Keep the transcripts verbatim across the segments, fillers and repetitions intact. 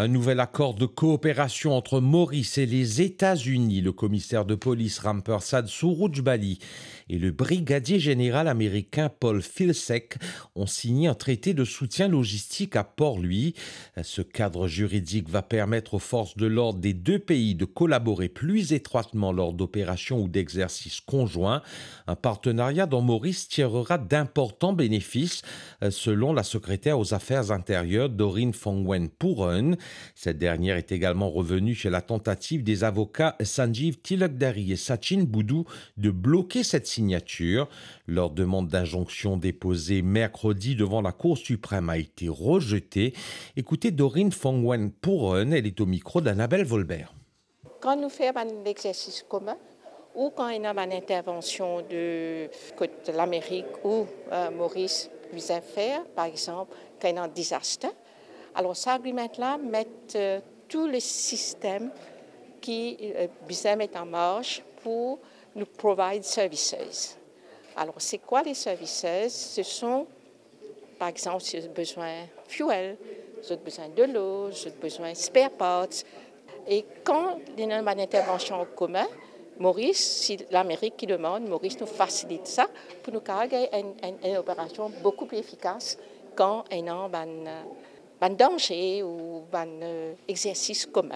Un nouvel accord de coopération entre Maurice et les États-Unis. Le commissaire de police Rampersad Sourujbali et le brigadier général américain Paul Vilsack ont signé un traité de soutien logistique à Port-Louis. Ce cadre juridique va permettre aux forces de l'ordre des deux pays de collaborer plus étroitement lors d'opérations ou d'exercices conjoints. Un partenariat dont Maurice tirera d'importants bénéfices, selon la secrétaire aux Affaires intérieures Doreen Phongwen-Pooren. Cette dernière est également revenue sur la tentative des avocats Sanjeev Tilakdari et Sachin Boudou de bloquer cette signature. Leur demande d'injonction déposée mercredi devant la Cour suprême a été rejetée. Écoutez Doreen Phongwen-Pooren, elle est au micro d'Annabelle Volbert. Quand nous faisons un exercice commun, ou quand il y a une intervention de, de l'Amérique ou euh, Maurice vient faire, par exemple, quand il y a un désastre, alors cet agreement-là met euh, tous les systèmes qui euh, vient mettre en marche pour nous provide services. Alors, c'est quoi les services? Ce sont, par exemple, si vous avez besoin de fuel, si vous avez besoin de l'eau, si vous avez besoin de spare parts. Et quand il y a une intervention en commun, Maurice, si l'Amérique qui demande, Maurice nous facilite ça pour nous carrer une, une, une opération beaucoup plus efficace quand il y a un danger ou un exercice commun.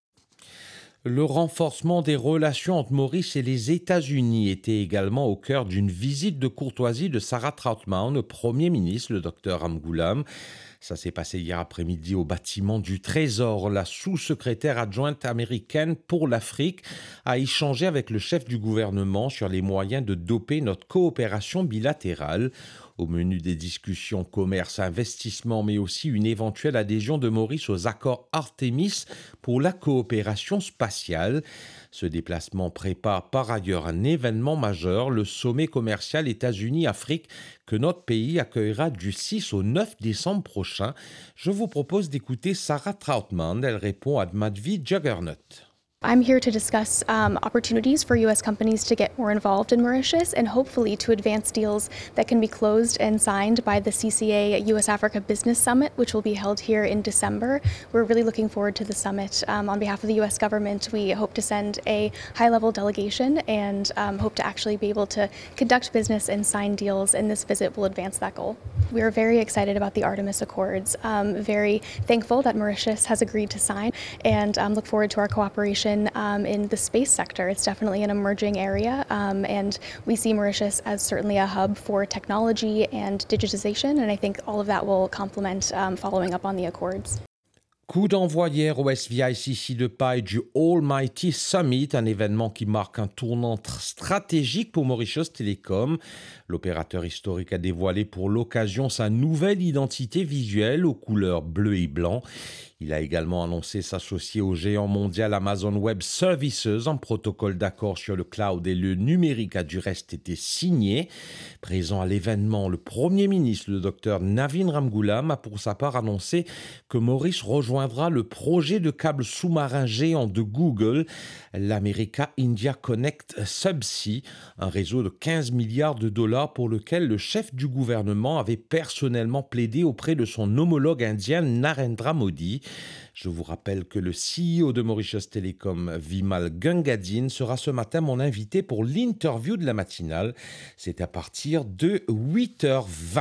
Le renforcement des relations entre Maurice et les États-Unis était également au cœur d'une visite de courtoisie de Sarah Trautmann, le Premier ministre, le docteur Ramgoolam. Ça s'est passé hier après-midi au bâtiment du Trésor. La sous-secrétaire adjointe américaine pour l'Afrique a échangé avec le chef du gouvernement sur les moyens de doper notre coopération bilatérale. Au menu des discussions commerce, investissement, mais aussi une éventuelle adhésion de Maurice aux accords Artemis pour la coopération spatiale. Ce déplacement prépare par ailleurs un événement majeur, le sommet commercial États-Unis-Afrique que notre pays accueillera du six au neuf décembre prochain. Je vous propose d'écouter Sarah Trautmann. Elle répond à Madhvi Juggernaut. I'm here to discuss um, opportunities for U S companies to get more involved in Mauritius and hopefully to advance deals that can be closed and signed by the C C A U S Africa Business Summit, which will be held here in December. We're really looking forward to the summit. Um, on behalf of the U S government, we hope to send a high-level delegation and um, hope to actually be able to conduct business and sign deals, and this visit will advance that goal. We are very excited about the Artemis Accords, um, very thankful that Mauritius has agreed to sign, and um, look forward to our cooperation Um, in the space sector. It's definitely an emerging area, um, and we see Mauritius as certainly a hub for technology and digitization, and I think all of that will complement um, following up on the accords. Coup d'envoi hier au S V I C C de Paille du Almighty Summit, un événement qui marque un tournant stratégique pour Mauritius Telecom. L'opérateur historique a dévoilé pour l'occasion sa nouvelle identité visuelle aux couleurs bleu et blanc. Il a également annoncé s'associer au géant mondial Amazon Web Services. Un protocole d'accord sur le cloud et le numérique a du reste été signé. Présent à l'événement, le Premier ministre, le docteur Navin Ramgoolam, a pour sa part annoncé que Maurice rejoindra le projet de câble sous-marin géant de Google, l'America India Connect Subsea, un réseau de quinze milliards de dollars pour lequel le chef du gouvernement avait personnellement plaidé auprès de son homologue indien Narendra Modi. Je vous rappelle que le C E O de Mauritius Telecom, Vimal Gangadine, sera ce matin mon invité pour l'interview de la matinale. C'est à partir de huit heures vingt.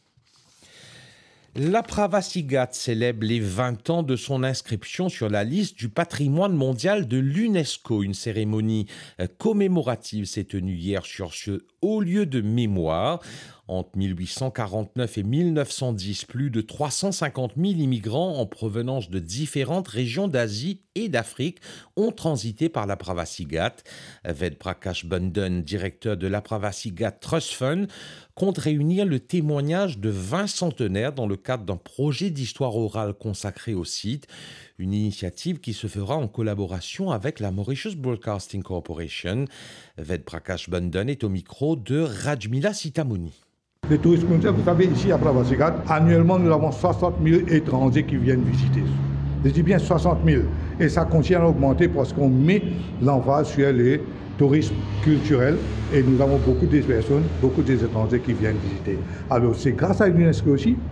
La Pravasigat célèbre les vingt ans de son inscription sur la liste du patrimoine mondial de l'UNESCO. Une cérémonie commémorative s'est tenue hier sur ce haut lieu de mémoire. Entre mille huit cent quarante-neuf et mille neuf cent dix, plus de trois cent cinquante mille immigrants en provenance de différentes régions d'Asie et d'Afrique ont transité par la Pravasigat. Ved Prakash Bundan, directeur de la Pravasigat Trust Fund, compte réunir le témoignage de vingt centenaires dans le cadre d'un projet d'histoire orale consacré au site, une initiative qui se fera en collaboration avec la Mauritius Broadcasting Corporation. Ved Prakash Bundan est au micro de Rajmila Sitamouni. Le tourisme mondial, vous savez, ici à Pravasigat, annuellement, nous avons soixante mille étrangers qui viennent visiter. Je dis bien soixante mille. Et ça continue à augmenter parce qu'on met l'emphase sur les tourisme culturel et nous avons beaucoup de personnes, beaucoup d'étrangers qui viennent visiter. Alors c'est grâce à l'UNESCO aussi